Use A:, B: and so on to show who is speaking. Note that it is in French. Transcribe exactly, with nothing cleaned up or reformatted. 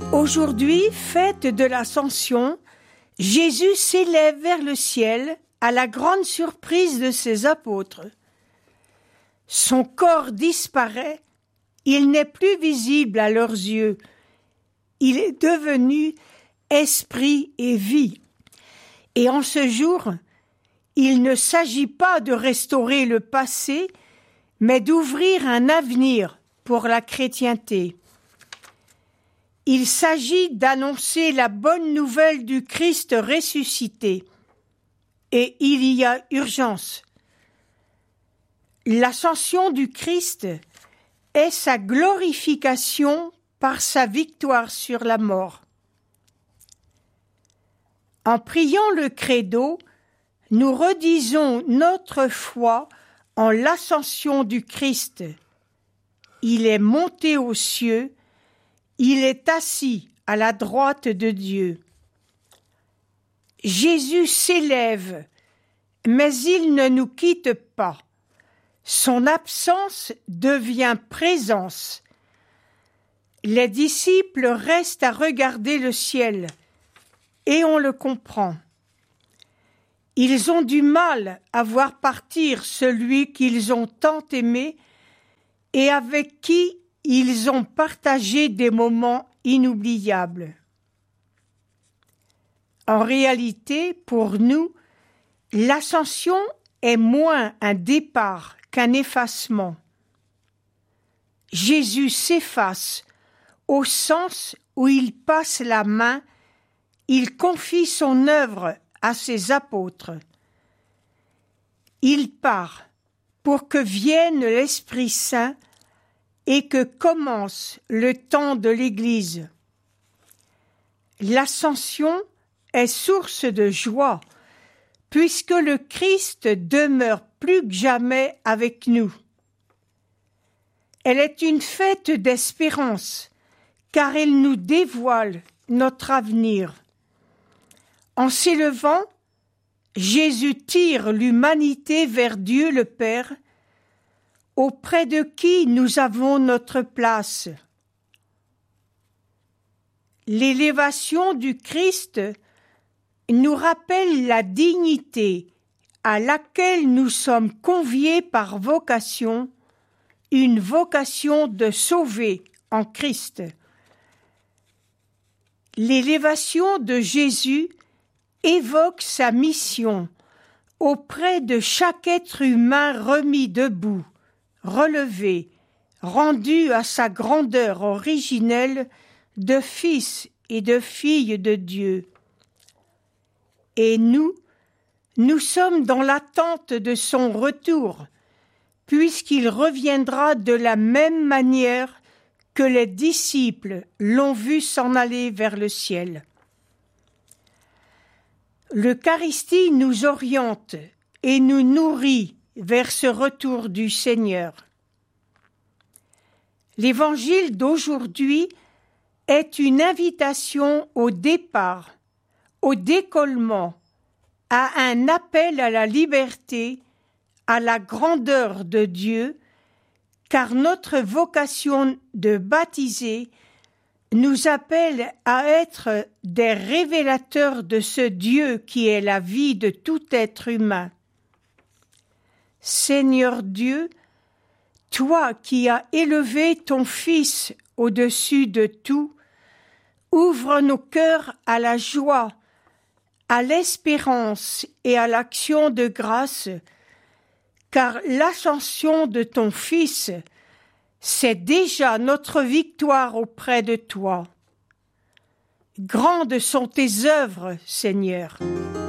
A: Aujourd'hui, fête de l'Ascension, Jésus s'élève vers le ciel à la grande surprise de ses apôtres. Son corps disparaît, il n'est plus visible à leurs yeux. Il est devenu esprit et vie. Et en ce jour, il ne s'agit pas de restaurer le passé, mais d'ouvrir un avenir pour la chrétienté. Il s'agit d'annoncer la bonne nouvelle du Christ ressuscité. Et il y a urgence. L'ascension du Christ est sa glorification par sa victoire sur la mort. En priant le credo, nous redisons notre foi en l'ascension du Christ. Il est monté aux cieux, il est assis à la droite de Dieu. Jésus s'élève, mais il ne nous quitte pas. Son absence devient présence. Les disciples restent à regarder le ciel, et on le comprend. Ils ont du mal à voir partir celui qu'ils ont tant aimé et avec qui ils ont partagé des moments inoubliables. En réalité, pour nous, l'ascension est moins un départ qu'un effacement. Jésus s'efface au sens où il passe la main, il confie son œuvre à ses apôtres. Il part pour que vienne l'Esprit Saint et que commence le temps de l'Église. L'ascension est source de joie, puisque le Christ demeure plus que jamais avec nous. Elle est une fête d'espérance, car elle nous dévoile notre avenir. En s'élevant, Jésus tire l'humanité vers Dieu le Père, auprès de qui nous avons notre place. L'élévation du Christ nous rappelle la dignité à laquelle nous sommes conviés par vocation, une vocation de sauver en Christ. L'élévation de Jésus évoque sa mission auprès de chaque être humain remis debout, relevé, rendu à sa grandeur originelle de fils et de filles de Dieu. Et nous, nous sommes dans l'attente de son retour, puisqu'il reviendra de la même manière que les disciples l'ont vu s'en aller vers le ciel. L'Eucharistie nous oriente et nous nourrit vers ce retour du Seigneur. L'Évangile d'aujourd'hui est une invitation au départ, au décollement, à un appel à la liberté, à la grandeur de Dieu, car notre vocation de baptiser nous appelle à être des révélateurs de ce Dieu qui est la vie de tout être humain. Seigneur Dieu, toi qui as élevé ton Fils au-dessus de tout, ouvre nos cœurs à la joie, à l'espérance et à l'action de grâce, car l'ascension de ton Fils, c'est déjà notre victoire auprès de toi. Grandes sont tes œuvres, Seigneur.